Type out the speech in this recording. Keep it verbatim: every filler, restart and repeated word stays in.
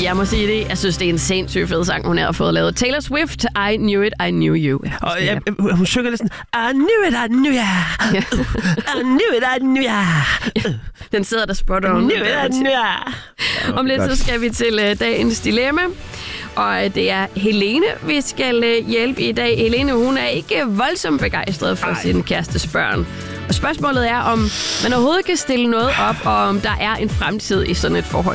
Jeg må sige det. Jeg synes, det er en sindssygt fed sang, hun har fået lavet. Taylor Swift, I Knew It, I Knew You. Og jeg, hun synger lidt sådan, I knew it, I knew ya. I knew it, I knew ya. Den sidder der spot on. I knew it, I knew ya. Om lidt så skal vi til uh, dagens dilemma. Og uh, det er Helene, vi skal uh, hjælpe i dag. Helene, hun er ikke voldsomt begejstret for Ej. sin kærestes børn. Og spørgsmålet er, om man overhovedet kan stille noget op, og om der er en fremtid i sådan et forhold.